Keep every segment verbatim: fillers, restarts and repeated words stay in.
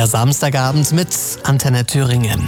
Der Samstagabend mit Antenne Thüringen.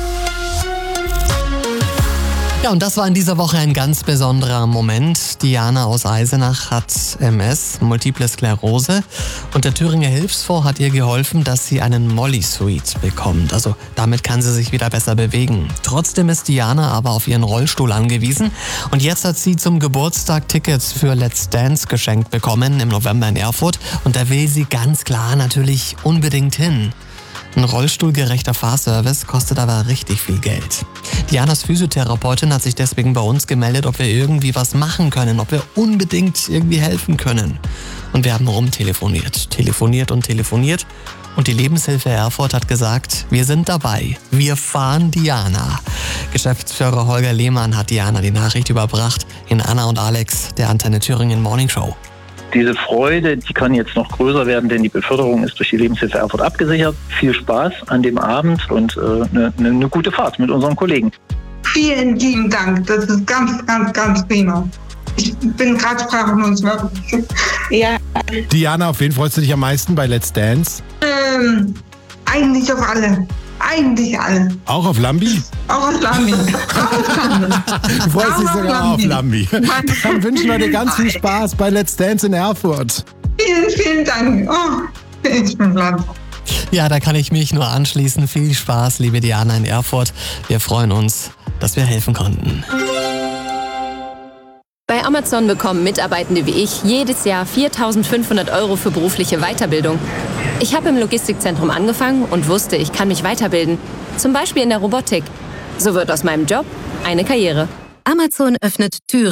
Ja, und das war in dieser Woche ein ganz besonderer Moment. Diana aus Eisenach hat M S, Multiple Sklerose. Und der Thüringer Hilfsfonds hat ihr geholfen, dass sie einen Molly-Suite bekommt. Also damit kann sie sich wieder besser bewegen. Trotzdem ist Diana aber auf ihren Rollstuhl angewiesen. Und jetzt hat sie zum Geburtstag Tickets für Let's Dance geschenkt bekommen im November in Erfurt. Und da will sie ganz klar natürlich unbedingt hin. Ein rollstuhlgerechter Fahrservice kostet aber richtig viel Geld. Dianas Physiotherapeutin hat sich deswegen bei uns gemeldet, ob wir irgendwie was machen können, ob wir unbedingt irgendwie helfen können. Und wir haben rumtelefoniert, telefoniert und telefoniert. Und die Lebenshilfe Erfurt hat gesagt, wir sind dabei, wir fahren Diana. Geschäftsführer Holger Lehmann hat Diana die Nachricht überbracht in Anna und Alex, der Antenne Thüringen Morning Show. Diese Freude, die kann jetzt noch größer werden, denn die Beförderung ist durch die Lebenshilfe Erfurt abgesichert. Viel Spaß an dem Abend und eine äh, ne, ne gute Fahrt mit unseren Kollegen. Vielen lieben Dank, das ist ganz, ganz, ganz prima. Ich bin gerade sprachlos. Ja. Diana, auf wen freust du dich am meisten bei Let's Dance? Ähm, eigentlich auf alle. Eigentlich alle. Auch auf Lambi? Auch auf Lambi. Auch auf Lambi. Du freust dich sogar auf Lambi. Dann wünschen wir dir ganz viel Spaß bei Let's Dance in Erfurt. Vielen, vielen Dank. Oh, ich bin blank. Ja, da kann ich mich nur anschließen. Viel Spaß, liebe Diana in Erfurt. Wir freuen uns, dass wir helfen konnten. Bei Amazon bekommen Mitarbeitende wie ich jedes Jahr viertausendfünfhundert Euro für berufliche Weiterbildung. Ich habe im Logistikzentrum angefangen und wusste, ich kann mich weiterbilden. Zum Beispiel in der Robotik. So wird aus meinem Job eine Karriere. Amazon öffnet Türen.